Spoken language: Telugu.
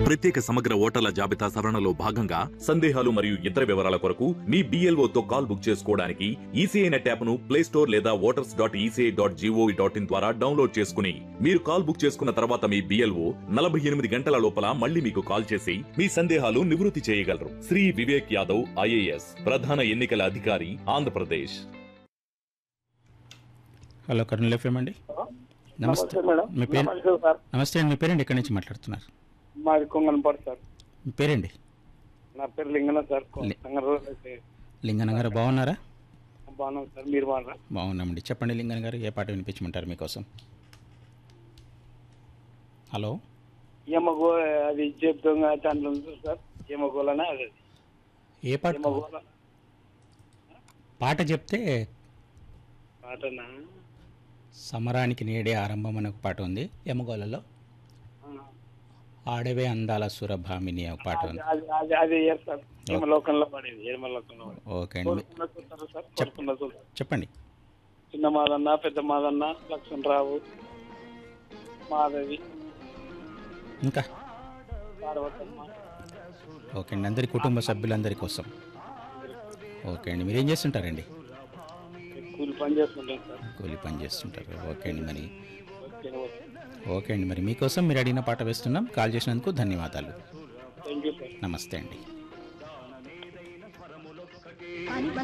ప్రత్యేక సమగ్ర ఓటర్ల జాబితా సవరణలో భాగంగా సందేహాలు మరియు ఇతర వివరాల కొరకు మీ BLO తో కాల్ బుక్ చేసుకోవడానికి ఈసీఐ నెట్ యాప్ ను ప్లే స్టోర్ లేదా voters.eci.gov.in ద్వారా డౌన్లోడ్ చేసుకుని మీరు కాల్ బుక్ చేసుకున్న తర్వాత మీ BLO 48 గంటల లోపల మళ్ళీ మీకు కాల్ చేసి మీ సందేహాలు నివృత్తి చేయగలరు. శ్రీ వివేక్ యాదవ్ IAS, ప్రధాన ఎన్నికల అధికారి, ఆంధ్రప్రదేశ్. హలో కర్నూలు FM అండి. నమస్తే మేడం. మీ పేరు? నమస్తే సార్. నమస్తే అండి. మీ పేరండి? ఎక్కడి నుంచి మాట్లాడుతున్నారు? మాది కొంగనపాడు సార్. మీ పేరండి? నా పేరు లింగన సార్. లింగన గారు బాగున్నారా? బాగున్నాం సార్. మీరు బాగున్నారా? బాగున్నామండి. చెప్పండి లింగన గారు, ఏ పాట వినిపించమంటారు మీకోసం? హలో, ఏమగో అది చెప్తాం దాంట్లో ఉంది సార్. ఏమగోలనే అది ఏ పాట? ఏమగోల పాట చెప్తే పాటనా? సమరానికి నేడే ఆరంభం అనే ఒక పాట ఉంది యమగోళలో. ఆడవే అందాల సురభామిని ఒక పాట ఉంది. అది సార్. ఏమలోకంలో పడేది. ఏమలోకంలో ఓకే అండి, చెప్పండి. చిన్న మాదన్న, పెద్ద మాదన్న, లక్ష్మణరావు, మాధవి, ఇంకా పార్వతమ్మ. ఓకే అండి, అందరి కుటుంబ సభ్యులందరి కోసం. ఓకే అండి, మీరేం చేస్తుంటారండి? కూలి పని చేస్తుంటాం సార్. కూలి పని చేస్తుంటారు. ఓకే అండి, మరి ఓకే. మరి మీకోసం మీరు అడిగిన పాట వేస్తున్నాం. కాల్ చేసినందుకు ధన్యవాదాలు. Thank you sir. నమస్తే అండి.